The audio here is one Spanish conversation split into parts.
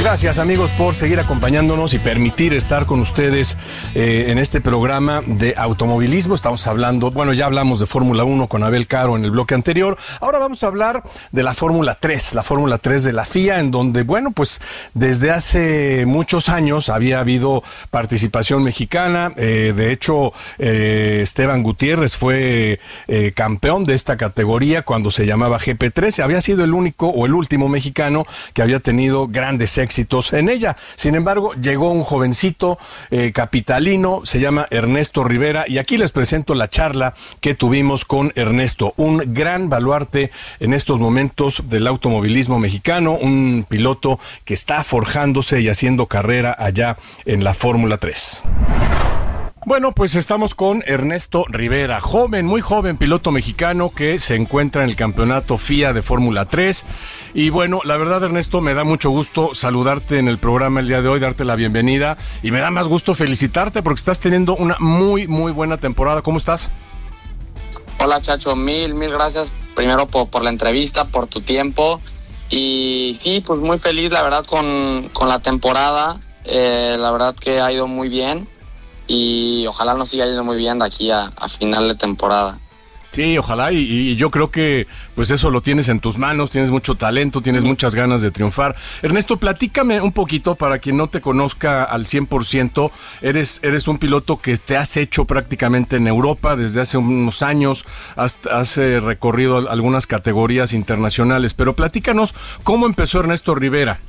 Gracias, amigos, por seguir acompañándonos y permitir estar con ustedes en este programa de automovilismo. Estamos hablando, bueno, ya hablamos de Fórmula 1 con Abel Caro en el bloque anterior. Ahora vamos a hablar de la Fórmula 3 de la FIA, en donde, bueno, pues desde hace muchos años había habido participación mexicana. De hecho, Esteban Gutiérrez fue campeón de esta categoría cuando se llamaba GP3. Había sido el único o el último mexicano que había tenido grandes éxitos en ella. Sin embargo, llegó un jovencito capitalino, se llama Ernesto Rivera, y aquí les presento la charla que tuvimos con Ernesto, un gran baluarte en estos momentos del automovilismo mexicano, un piloto que está forjándose y haciendo carrera allá en la Fórmula 3. Bueno, pues estamos con Ernesto Rivera, joven, muy joven piloto mexicano que se encuentra en el campeonato FIA de Fórmula 3. Y bueno, la verdad, Ernesto, me da mucho gusto saludarte en el programa el día de hoy, darte la bienvenida, y me da más gusto felicitarte porque estás teniendo una muy buena temporada. ¿Cómo estás? Hola, Chacho, mil gracias primero por la entrevista, por tu tiempo. Y sí, pues muy feliz, la verdad, con la temporada. La verdad que ha ido muy bien. Y ojalá nos siga yendo muy bien de aquí a final de temporada. Sí, ojalá, y yo creo que pues eso lo tienes en tus manos, tienes mucho talento, tienes muchas ganas de triunfar. Ernesto, platícame un poquito para quien no te conozca al 100%, eres un piloto que te has hecho prácticamente en Europa desde hace unos años, has recorrido algunas categorías internacionales, pero platícanos cómo empezó Ernesto Rivera.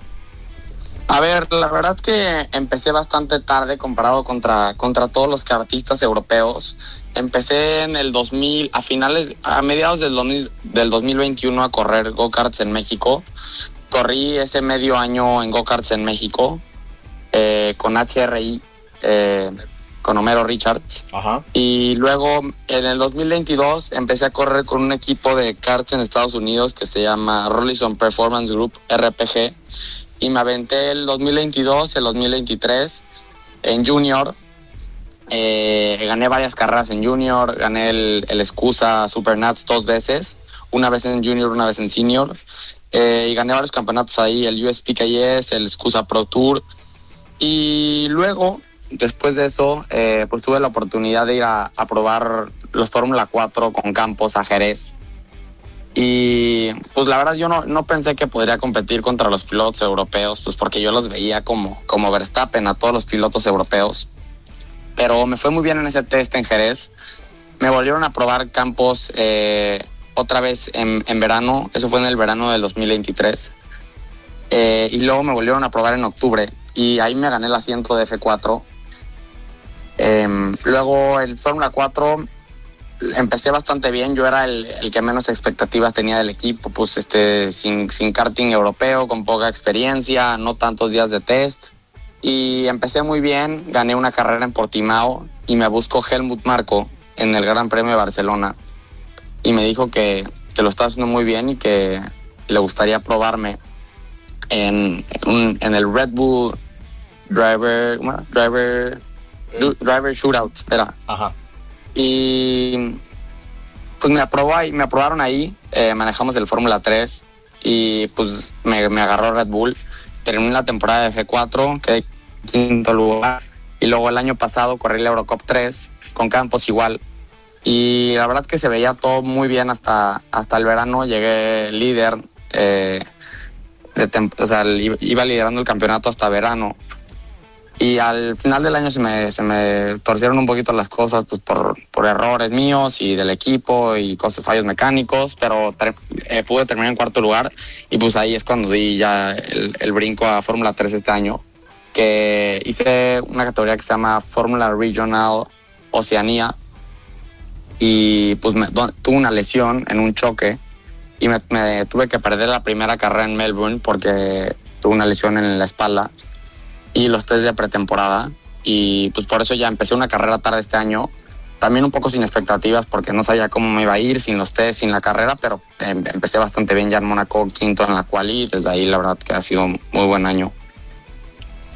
A ver, la verdad que empecé bastante tarde comparado contra todos los kartistas europeos. Empecé en el 2000, a mediados del 2021 a correr go-karts en México. Corrí ese medio año en go-karts en México con HRI, con Homero Richards. Ajá. Y luego en el 2022 empecé a correr con un equipo de karts en Estados Unidos que se llama Rollison Performance Group, RPG. Y me aventé el 2022, el 2023 en Junior. Gané varias carreras en Junior, gané el SCUSA Supernats 2 veces, una vez en Junior, una vez en Senior. Y gané varios campeonatos ahí, el USPKS, el SCUSA Pro Tour. Y luego, después de eso, pues tuve la oportunidad de ir a probar los Fórmula 4 con Campos a Jerez. Y pues la verdad yo no pensé que podría competir contra los pilotos europeos, pues porque yo los veía como Verstappen a todos los pilotos europeos. Pero me fue muy bien en ese test en Jerez. Me volvieron a probar Campos otra vez en verano, eso fue en el verano del 2023. Y luego me volvieron a probar en octubre y ahí me gané el asiento de F4. Luego el Fórmula 4... empecé bastante bien, yo era el que menos expectativas tenía del equipo, pues sin karting europeo, con poca experiencia, no tantos días de test, y empecé muy bien, gané una carrera en Portimao y me buscó Helmut Marko en el Gran Premio de Barcelona y me dijo que lo estaba haciendo muy bien y que le gustaría probarme en el Red Bull Driver Shootout, era. Ajá. Y pues me aprobaron ahí, manejamos el Fórmula 3 y pues me agarró Red Bull. Terminé la temporada de F4, quedé quinto lugar, y luego el año pasado corrí la Eurocup 3 con Campos igual, y la verdad que se veía todo muy bien hasta el verano. Llegué líder, iba liderando el campeonato hasta verano. Y al final del año se me torcieron un poquito las cosas, pues por errores míos y del equipo y fallos mecánicos, pero pude terminar en cuarto lugar y pues ahí es cuando di ya el brinco a Fórmula 3 este año, que hice una categoría que se llama Fórmula Regional Oceanía y pues tuve una lesión en un choque y me tuve que perder la primera carrera en Melbourne porque tuve una lesión en la espalda y los test de pretemporada, y pues por eso ya empecé una carrera tarde este año, también un poco sin expectativas porque no sabía cómo me iba a ir sin los test, sin la carrera, pero empecé bastante bien ya en Mónaco, quinto en la quali, y desde ahí la verdad que ha sido un muy buen año.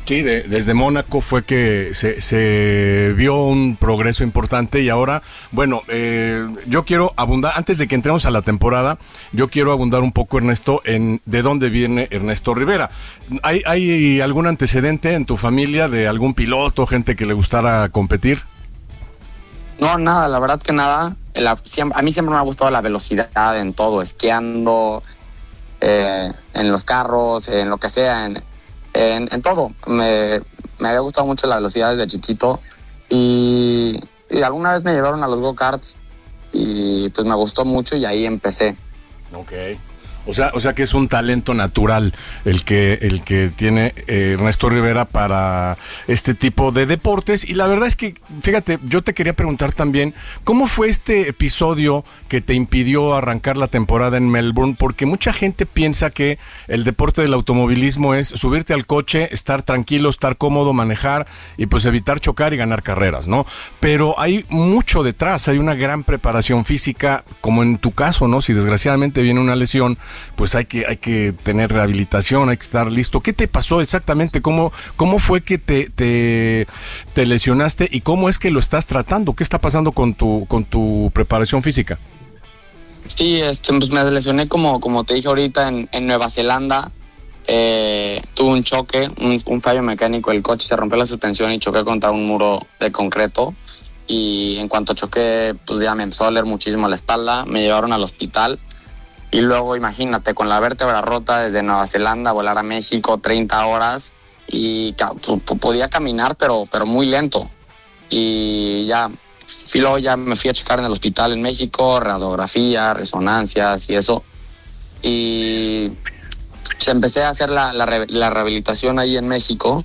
Sí, desde Mónaco fue que se vio un progreso importante y ahora, bueno, yo quiero abundar, antes de que entremos a la temporada, yo quiero abundar un poco, Ernesto, en de dónde viene Ernesto Rivera. ¿Hay algún antecedente en tu familia de algún piloto, gente que le gustara competir? No, nada, la verdad que nada. A mí siempre me ha gustado la velocidad en todo, esquiando, en los carros, en lo que sea, en todo. Me había gustado mucho la velocidad desde chiquito y alguna vez me llevaron a los go-karts y pues me gustó mucho y ahí empecé. Ok. O sea que es un talento natural el que tiene Ernesto Rivera para este tipo de deportes. Y la verdad es que, fíjate, yo te quería preguntar también, ¿cómo fue este episodio que te impidió arrancar la temporada en Melbourne? Porque mucha gente piensa que el deporte del automovilismo es subirte al coche, estar tranquilo, estar cómodo, manejar y pues evitar chocar y ganar carreras, ¿no? Pero hay mucho detrás, hay una gran preparación física, como en tu caso, ¿no? Si desgraciadamente viene una lesión, pues hay que tener rehabilitación, hay que estar listo. ¿Qué te pasó exactamente? ¿Cómo fue que te lesionaste y cómo es que lo estás tratando? ¿Qué está pasando con tu preparación física? Sí, pues me lesioné como te dije ahorita en Nueva Zelanda. Tuve un choque, un fallo mecánico, el coche se rompió la suspensión y choqué contra un muro de concreto. Y en cuanto choqué, pues ya me empezó a doler muchísimo la espalda, me llevaron al hospital. Y luego imagínate, con la vértebra rota desde Nueva Zelanda, volar a México 30 horas y podía caminar, pero muy lento. Y luego ya me fui a checar en el hospital en México, radiografía, resonancias y eso. Y pues empecé a hacer la rehabilitación ahí en México.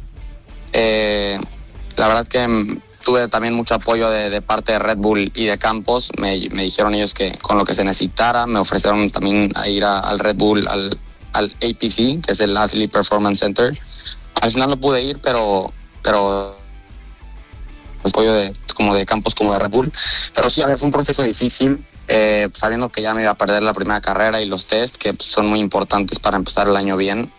La verdad que tuve también mucho apoyo de parte de Red Bull y de Campos. Me dijeron ellos que con lo que se necesitara, me ofrecieron también a ir al Red Bull, al APC, que es el Athlete Performance Center. Al final no pude ir, pero apoyo como de Campos como de Red Bull. Pero sí, a ver, fue un proceso difícil, sabiendo que ya me iba a perder la primera carrera y los test, que pues, son muy importantes para empezar el año bien.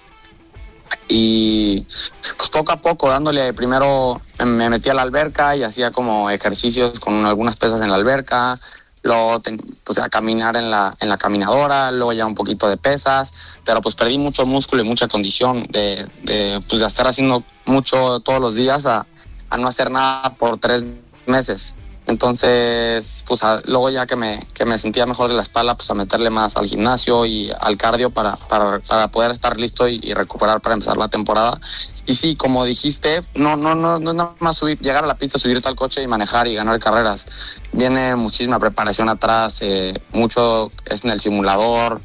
Y pues poco a poco dándole, primero me metí a la alberca y hacía como ejercicios con algunas pesas en la alberca, luego pues a caminar en la caminadora, luego ya un poquito de pesas, pero pues perdí mucho músculo y mucha condición de estar haciendo mucho todos los días a no hacer nada por 3 meses. Entonces, pues luego ya que me sentía mejor de la espalda, pues a meterle más al gimnasio y al cardio para poder estar listo y recuperar para empezar la temporada. Y sí, como dijiste, no es nada más llegar a la pista, subirte al coche y manejar y ganar carreras. Viene muchísima preparación atrás, mucho es en el simulador,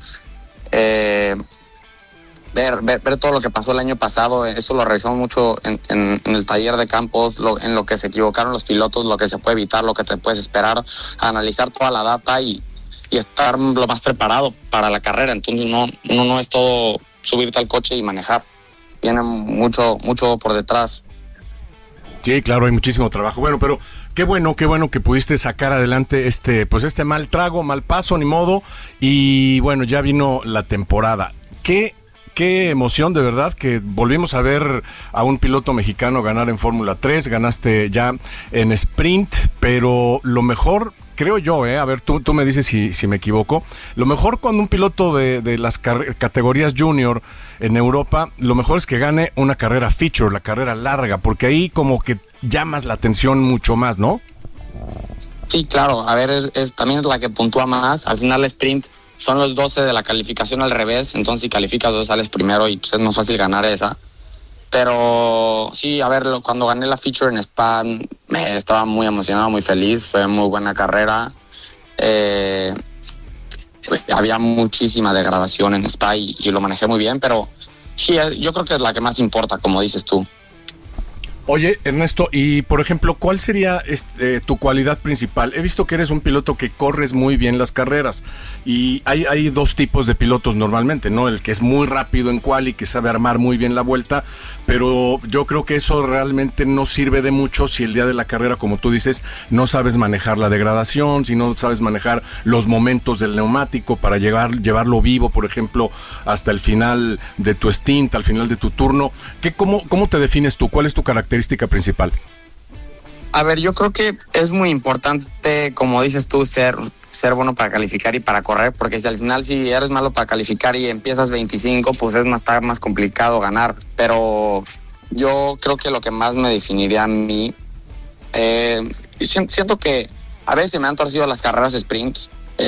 ver todo lo que pasó el año pasado. Eso lo revisamos mucho en el taller de Campos, en lo que se equivocaron los pilotos, lo que se puede evitar, lo que te puedes esperar, analizar toda la data y estar lo más preparado para la carrera. Entonces no es todo subirte al coche y manejar, viene mucho por detrás. Sí, claro, hay muchísimo trabajo. Bueno, pero qué bueno que pudiste sacar adelante este mal trago, mal paso, ni modo. Y bueno, ya vino la temporada. Qué emoción, de verdad, que volvimos a ver a un piloto mexicano ganar en Fórmula 3, ganaste ya en sprint, pero lo mejor, creo yo, a ver, tú me dices si me equivoco, lo mejor cuando un piloto de las categorías junior en Europa, lo mejor es que gane una carrera feature, la carrera larga, porque ahí como que llamas la atención mucho más, ¿no? Sí, claro, a ver, también es la que puntúa más. Al final el sprint son los 12 de la calificación al revés, entonces si calificas 2 sales primero y pues es más fácil ganar esa. Pero sí, a ver, cuando gané la feature en Spa estaba muy emocionado, muy feliz, fue muy buena carrera. Había muchísima degradación en Spa y lo manejé muy bien, pero sí, yo creo que es la que más importa, como dices tú. Oye, Ernesto, y por ejemplo, ¿cuál sería tu cualidad principal? He visto que eres un piloto que corres muy bien las carreras y hay dos tipos de pilotos normalmente, ¿no? El que es muy rápido en quali, que sabe armar muy bien la vuelta, pero yo creo que eso realmente no sirve de mucho si el día de la carrera, como tú dices, no sabes manejar la degradación, si no sabes manejar los momentos del neumático para llevarlo vivo, por ejemplo, hasta el final de tu stint, al final de tu turno. ¿Cómo te defines tú? ¿Cuál es tu característica principal? A ver, yo creo que es muy importante, como dices tú, ser bueno para calificar y para correr, porque si al final si eres malo para calificar y empiezas 25, pues está más complicado ganar. Pero yo creo que lo que más me definiría a mí, siento que a veces me han torcido las carreras sprints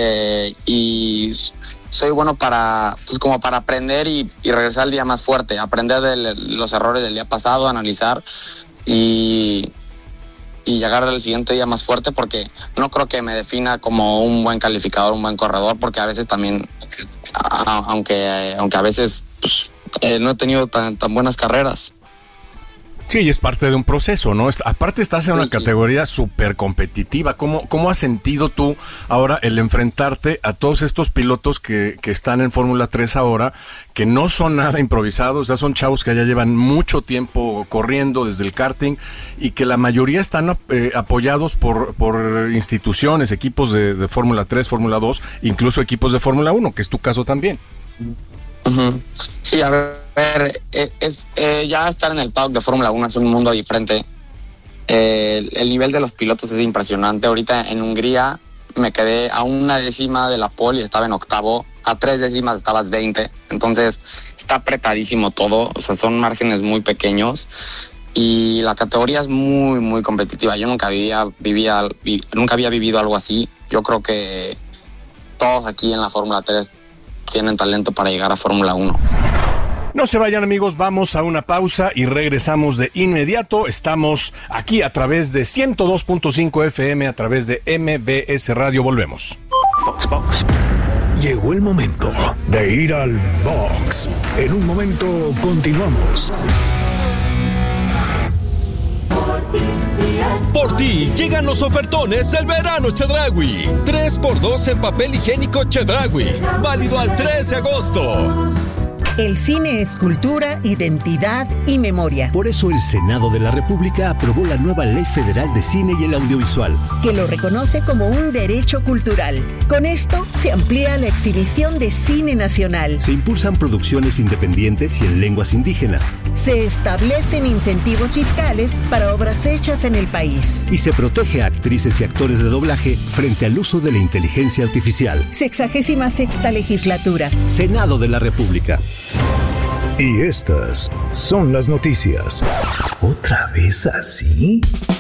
y soy bueno para aprender y regresar al día más fuerte, aprender de los errores del día pasado, analizar y llegar al siguiente día más fuerte, porque no creo que me defina como un buen calificador, un buen corredor, porque a veces también, aunque a veces pues, no he tenido tan buenas carreras. Sí, y es parte de un proceso, ¿no? Aparte estás en una categoría súper competitiva. ¿Cómo has sentido tú ahora el enfrentarte a todos estos pilotos que están en Fórmula 3 ahora, que no son nada improvisados, o sea, son chavos que ya llevan mucho tiempo corriendo desde el karting y que la mayoría están apoyados por instituciones, equipos de Fórmula 3, Fórmula 2, incluso equipos de Fórmula 1, que es tu caso también? Uh-huh. Sí, a ver, ya estar en el paddock de Fórmula 1 es un mundo diferente. El nivel de los pilotos es impresionante. Ahorita en Hungría me quedé a 1 décima de la pole y estaba en octavo. A 3 décimas estabas 20. Entonces está apretadísimo todo. O sea, son márgenes muy pequeños y la categoría es muy, muy competitiva. Yo nunca había vivido algo así. Yo creo que todos aquí en la Fórmula 3 tienen talento para llegar a Fórmula 1. No se vayan, amigos, vamos a una pausa y regresamos de inmediato. Estamos aquí a través de 102.5 FM, a través de MBS Radio. Volvemos. Box. Llegó el momento de ir al box. En un momento continuamos. Por ti llegan los ofertones del verano Chedraui. 3x2 en papel higiénico Chedraui. Válido al 3 de agosto. El cine es cultura, identidad y memoria. Por eso el Senado de la República aprobó la nueva Ley Federal de Cine y el Audiovisual, que lo reconoce como un derecho cultural. Con esto se amplía la exhibición de cine nacional. Se impulsan producciones independientes y en lenguas indígenas. Se establecen incentivos fiscales para obras hechas en el país. Y se protege a actrices y actores de doblaje frente al uso de la inteligencia artificial. 66ª legislatura. Senado de la República. Y estas son las noticias. ¿Otra vez así?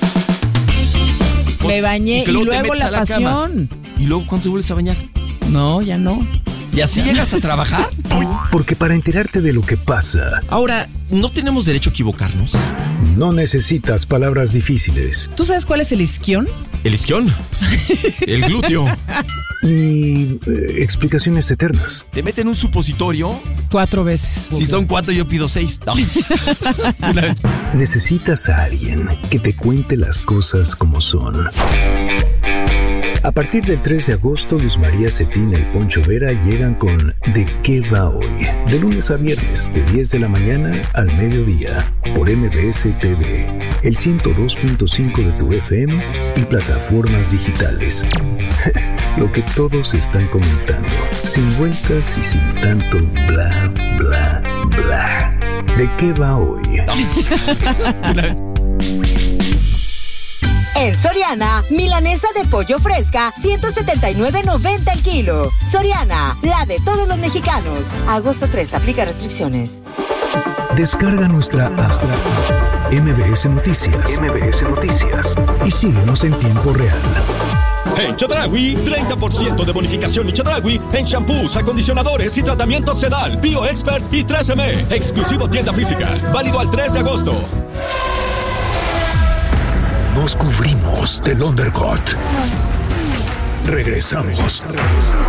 Me bañé y luego la pasión. ¿Y luego cuándo te vuelves a bañar? No, ya no. ¿Y así llegas a trabajar? Porque para enterarte de lo que pasa... Ahora, ¿no tenemos derecho a equivocarnos? No necesitas palabras difíciles. ¿Tú sabes cuál es el isquión? ¿El isquión? El glúteo. Ni explicaciones eternas. ¿Te meten un supositorio? 4 veces. Si son 4, yo pido 6. No. Necesitas a alguien que te cuente las cosas como son. A partir del 3 de agosto, Luz María Cetina y Poncho Vera llegan con ¿De qué va hoy? De lunes a viernes, de 10 de la mañana al mediodía, por MBS TV, el 102.5 de tu FM y plataformas digitales. Lo que todos están comentando, sin vueltas y sin tanto bla, bla, bla. ¿De qué va hoy? En Soriana, milanesa de pollo fresca, 179.90 el kilo. Soriana, la de todos los mexicanos. Agosto 3, aplica restricciones. Descarga nuestra app MBS Noticias. MBS Noticias. Y síguenos en tiempo real. En Chedraui, 30% de bonificación y Chedraui en shampoos, acondicionadores y tratamientos Sedal, BioExpert y 3M. Exclusivo tienda física. Válido al 3 de agosto. Nos cubrimos del undercut. Regresamos.